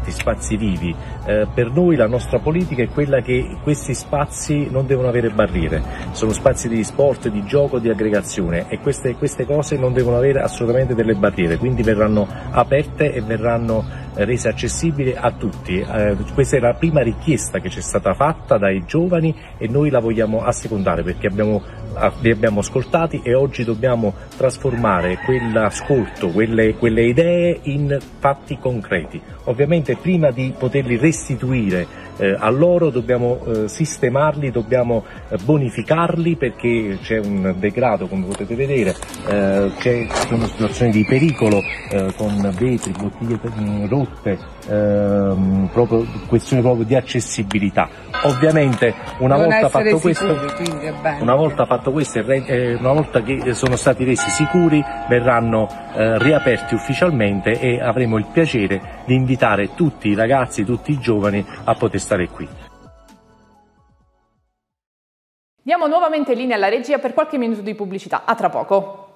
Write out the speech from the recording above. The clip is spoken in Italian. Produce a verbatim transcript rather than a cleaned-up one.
aperti, spazi vivi. Eh, per noi la nostra politica è quella che questi spazi non devono avere barriere, sono spazi di sport, di gioco, di aggregazione e queste, queste cose non devono avere assolutamente delle barriere, quindi verranno aperte e verranno rese accessibili a tutti. Eh, questa è la prima richiesta che ci è stata fatta dai giovani e noi la vogliamo assecondare perché abbiamo, li abbiamo ascoltati e oggi dobbiamo trasformare quell'ascolto, quelle, quelle idee in fatti concreti. Ovviamente prima di poterli restituire eh, a loro dobbiamo eh, sistemarli, dobbiamo eh, bonificarli perché c'è un degrado, come potete vedere, eh, c'è una situazione di pericolo eh, con vetri, bottiglie rotte, ehm, proprio questione proprio di accessibilità. Ovviamente una non volta fatto questo, sicuri, una volta fatto questo e una volta che sono stati resi sicuri verranno eh, riaperti ufficialmente e avremo il piacere di invitare tutti i ragazzi, tutti i giovani a poter stare qui. Diamo nuovamente linea alla regia per qualche minuto di pubblicità. A tra poco.